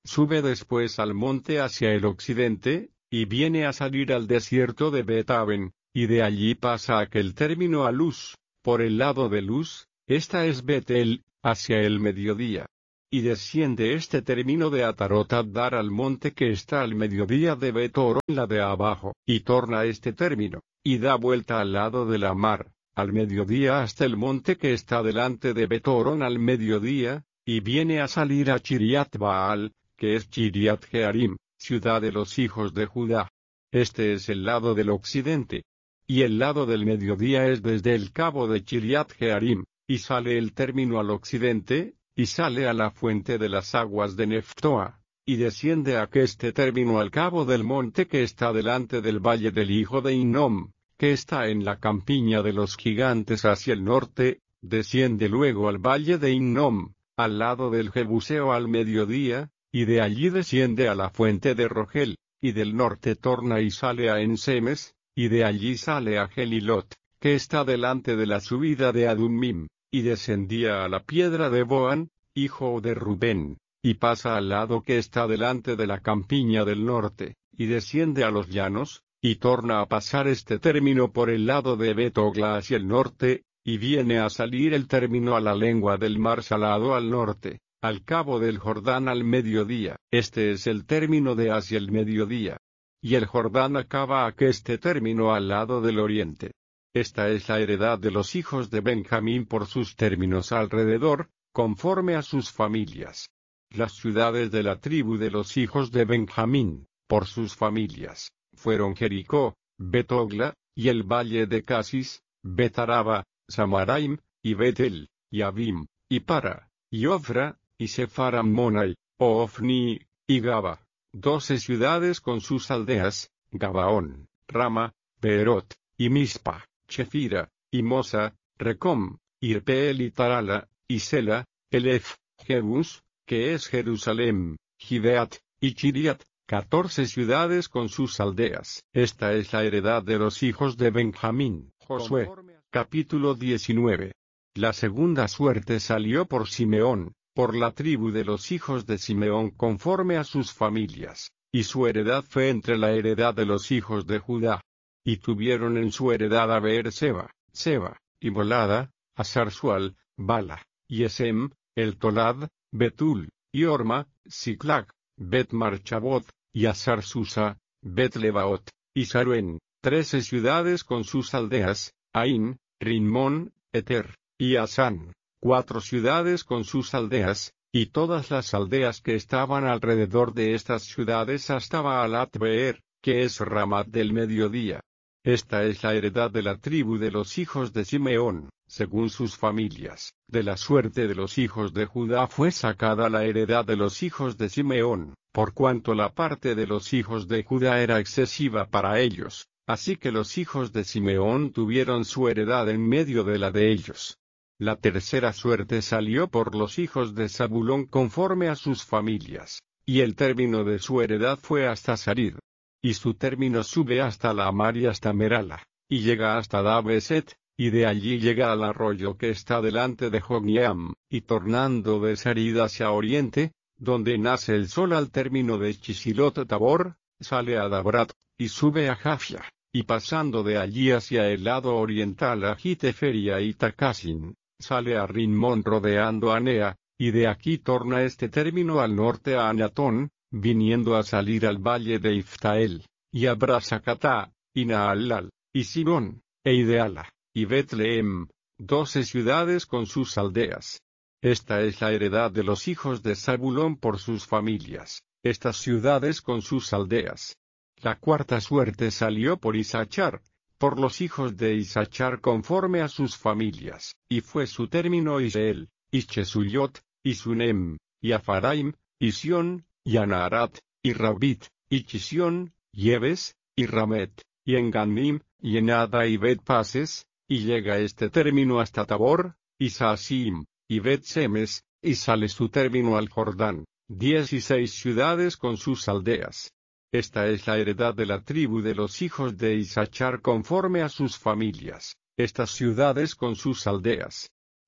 Speaker 1: Sube después al monte hacia el occidente, y viene a salir al desierto de Bet-aven, y de allí pasa aquel término a Luz, por el lado de Luz, esta es Betel, hacia el mediodía. Y desciende este término de Atarot-Adar al monte que está al mediodía de Bet-horon, la de abajo, y torna este término, y da vuelta al lado de la mar, al mediodía hasta el monte que está delante de Bet-horon al mediodía, y viene a salir a Chiriat Baal, que es Chiriat Jearim, ciudad de los hijos de Judá. Este es el lado del occidente. Y el lado del mediodía es desde el cabo de Chiriat Jearim, y sale el término al occidente, y sale a la fuente de las aguas de Neftoa, y desciende a este término al cabo del monte que está delante del valle del hijo de Hinnom, que está en la campiña de los gigantes hacia el norte, desciende luego al valle de Hinnom, al lado del Jebuseo al mediodía, y de allí desciende a la fuente de Rogel, y del norte torna y sale a Ensemes, y de allí sale a Gelilot, que está delante de la subida de Adummim, y descendía a la piedra de Boán, hijo de Rubén, y pasa al lado que está delante de la campiña del norte, y desciende a los llanos, y torna a pasar este término por el lado de Bet-ogla hacia el norte, y viene a salir el término a la lengua del mar Salado al norte, al cabo del Jordán al mediodía. Este es el término de hacia el mediodía. Y el Jordán acaba a este término al lado del oriente. Esta es la heredad de los hijos de Benjamín por sus términos alrededor, conforme a sus familias. Las ciudades de la tribu de los hijos de Benjamín, por sus familias, fueron Jericó, Bet-ogla, y el valle de Casis, Bet-araba, Samaraim, y Betel, y Abim, y Para, y Ofra, y Sepharam-monai, Ofni, y Gaba, doce ciudades con sus aldeas, Gabaón, Rama, Beerot, y Mispa, Chefira, y Mosa, Recom, Irpeel y Tarala, y Sela, Elef, Jebus, que es Jerusalén, Gibeat, y Chiriat, catorce ciudades con sus aldeas. Esta es la heredad de los hijos de Benjamín. Josué, capítulo diecinueve. La segunda suerte salió por Simeón, por la tribu de los hijos de Simeón conforme a sus familias, y su heredad fue entre la heredad de los hijos de Judá. Y tuvieron en su heredad a Beer-seba, Seba, y Molada, a Sarsual, Bala, y Esem, el Tolad, Betul, y Orma, Siclag, Bet-marchabot, y a Sarsusa, Bet-lebaot, y Saruen, trece ciudades con sus aldeas, Ain, Rimón, Eter, y Asán, cuatro ciudades con sus aldeas, y todas las aldeas que estaban alrededor de estas ciudades hasta Baalat-beer, que es Ramat del mediodía. Esta es la heredad de la tribu de los hijos de Simeón, según sus familias. De la suerte de los hijos de Judá fue sacada la heredad de los hijos de Simeón, por cuanto la parte de los hijos de Judá era excesiva para ellos, así que los hijos de Simeón tuvieron su heredad en medio de la de ellos. La tercera suerte salió por los hijos de Zabulón conforme a sus familias, y el término de su heredad fue hasta Sarid. Y su término sube hasta la mar y hasta Merala, y llega hasta Dabeset, y de allí llega al arroyo que está delante de Jogneam, y tornando de Sarid hacia oriente, donde nace el sol al término de Chisilot Tabor, sale a Dabrat, y sube a Jafia, y pasando de allí hacia el lado oriental a Giteferia y Tacasin, sale a Rimón rodeando a Nea, y de aquí torna este término al norte a Anatón, viniendo a salir al valle de Iftael, y a Brasacatá, y Naalal, y Sidón, e Ideala, y Betlehem, doce ciudades con sus aldeas. Esta es la heredad de los hijos de Zabulón por sus familias, estas ciudades con sus aldeas. La cuarta suerte salió por Isachar, por los hijos de Isachar conforme a sus familias, y fue su término Israel, y Chesuyot, y Sunem, y Afaraim, y Sión, y Anaharat, y Rabit, y Chisión, y Ebes, y Ramet, y Enganim, y Enada y Bet-pases, y llega este término hasta Tabor, y Saasim, y Bet-semes, y sale su término al Jordán, dieciséis ciudades con sus aldeas. Esta es la heredad de la tribu de los hijos de Isachar conforme a sus familias, estas ciudades con sus aldeas.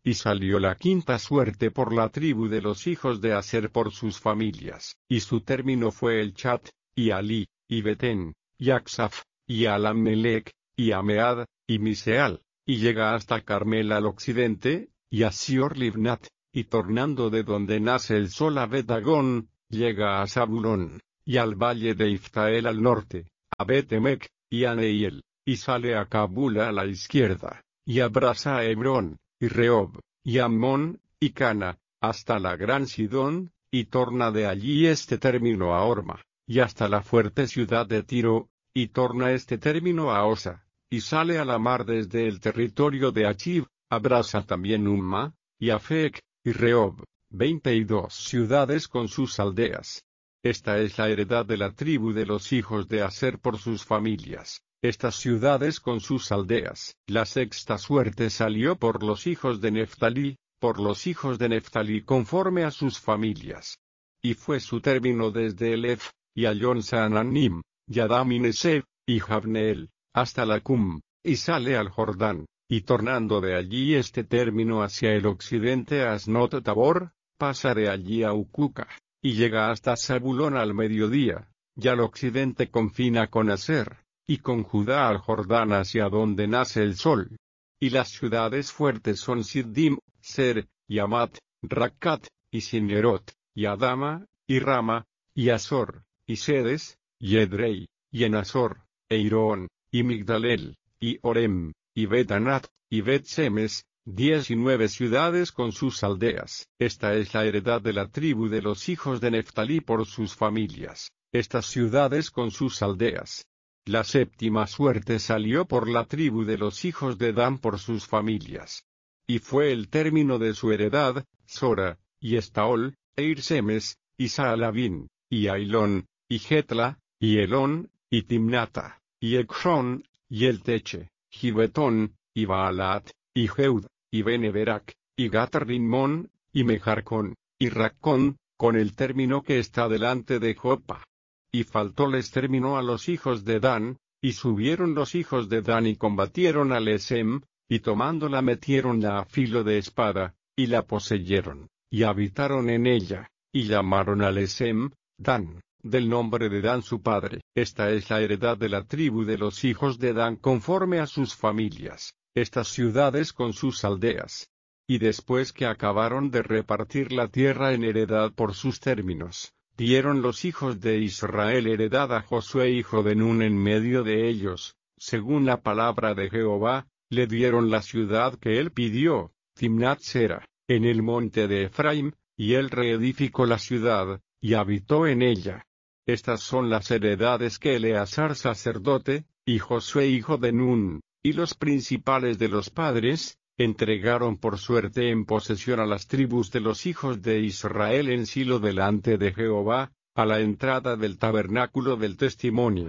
Speaker 1: Y salió la quinta suerte por la tribu de los hijos de Aser por sus familias, y su término fue el Chat, y Ali, y Betén, y Aksaf, y Alamelec, y Amead, y Miseal, y llega hasta Carmel al occidente, y a Sior Libnat, y tornando de donde nace el sol a Bet-Dagón, llega a Zabulón, y al valle de Iftael al norte, a Bet-Emec, y a Neiel, y sale a Kabul a la izquierda, y abraza a Hebrón, y Rehob, y Ammón, y Cana, hasta la gran Sidón, y torna de allí este término a Orma, y hasta la fuerte ciudad de Tiro, y torna este término a Osa, y sale a la mar desde el territorio de Achib, abraza también Umma, y Afec, y Rehob, veinte y dos ciudades con sus aldeas. Esta es la heredad de la tribu de los hijos de Aser por sus familias, estas ciudades con sus aldeas. La sexta suerte salió por los hijos de Neftalí, por los hijos de Neftalí conforme a sus familias. Y fue su término desde Elef, y Ayón Saananim, y Adam y Neseb, y Javneel, hasta la Cum, y sale al Jordán, y tornando de allí este término hacia el occidente a Asnot Tabor, pasa de allí a Ucuca, y llega hasta Zabulón al mediodía, y al occidente confina con Aser, y con Judá al Jordán hacia donde nace el sol. Y las ciudades fuertes son Siddim, Ser, y Amat, Racat, y Sinerot, y Adama, y Rama, y Azor, y Sedes, y Edrei, y Enazor, e Irón, y Migdalel, y Orem, y Bet-Anat, y Bet-Semes, diez y nueve ciudades con sus aldeas. Esta es la heredad de la tribu de los hijos de Neftalí por sus familias, estas ciudades con sus aldeas. La séptima suerte salió por la tribu de los hijos de Dan por sus familias. Y fue el término de su heredad, Sora, y Estaol, e Irsemes, y Saalabín, y Ailón, y Getla, y Elón, y Timnata, y Ecrón, y El Teche, Gibetón, y Baalat, y Jeud, y Beneberac, y Gat-Rimón, y Mejarcón, y Raccón, con el término que está delante de Jopa. Y faltóles término a los hijos de Dan, y subieron los hijos de Dan y combatieron a Lesem, y tomándola metiéronla a filo de espada, y la poseyeron, y habitaron en ella, y llamaron a Lesem, Dan, del nombre de Dan su padre. Esta es la heredad de la tribu de los hijos de Dan conforme a sus familias, estas ciudades con sus aldeas. Y después que acabaron de repartir la tierra en heredad por sus términos, dieron los hijos de Israel heredad a Josué hijo de Nun en medio de ellos, según la palabra de Jehová, le dieron la ciudad que él pidió, Timnat Sera, en el monte de Efraim, y él reedificó la ciudad, y habitó en ella. Estas son las heredades que Eleazar sacerdote, y Josué hijo de Nun, y los principales de los padres, entregaron por suerte en posesión a las tribus de los hijos de Israel en Silo delante de Jehová, a la entrada del tabernáculo del testimonio.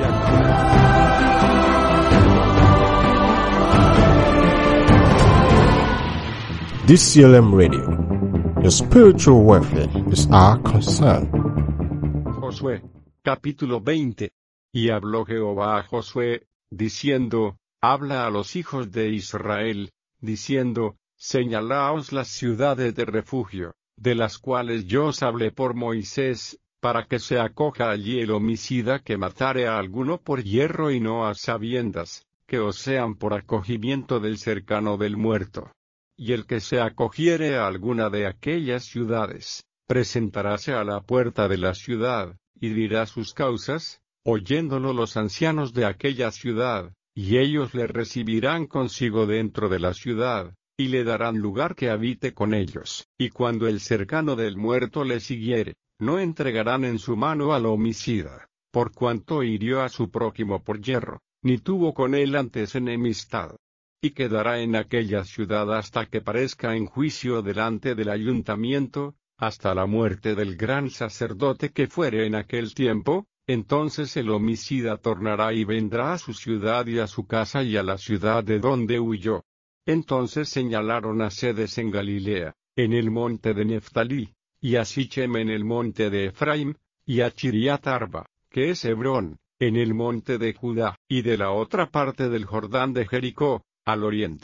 Speaker 2: D C L M Radio. Your spiritual welfare is our concern.
Speaker 1: Josué, capítulo veinte. Y habló Jehová a Josué, diciendo, habla a los hijos de Israel, diciendo, señalaos las ciudades de refugio, de las cuales yo os hablé por Moisés, para que se acoja allí el homicida que matare a alguno por hierro y no a sabiendas, que os sean por acogimiento del cercano del muerto. Y el que se acogiere a alguna de aquellas ciudades, presentaráse a la puerta de la ciudad, y dirá sus causas, oyéndolo los ancianos de aquella ciudad, y ellos le recibirán consigo dentro de la ciudad, y le darán lugar que habite con ellos. Y cuando el cercano del muerto le siguiere, no entregarán en su mano al homicida, por cuanto hirió a su prójimo por hierro, ni tuvo con él antes enemistad. Y quedará en aquella ciudad hasta que parezca en juicio delante del ayuntamiento, hasta la muerte del gran sacerdote que fuere en aquel tiempo. Entonces el homicida tornará y vendrá a su ciudad y a su casa y a la ciudad de donde huyó. Entonces señalaron a Sedes en Galilea, en el monte de Neftalí, y a Sichem en el monte de Efraim, y a Chiriat Arba, que es Hebrón, en el monte de Judá, y de la otra parte del Jordán de Jericó, al oriente,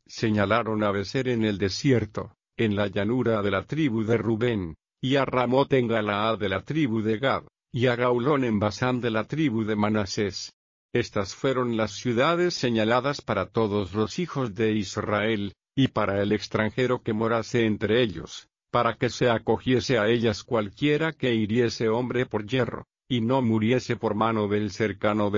Speaker 1: señalaron a Becer en el desierto, en la llanura de la tribu de Rubén, y a Ramot en Galaad de la tribu de Gad, y a Gaulón en Basán de la tribu de Manasés. Estas fueron las ciudades señaladas para todos los hijos de Israel, y para el extranjero que morase entre ellos, para que se acogiese a ellas cualquiera que hiriese hombre por yerro, y no muriese por mano del cercano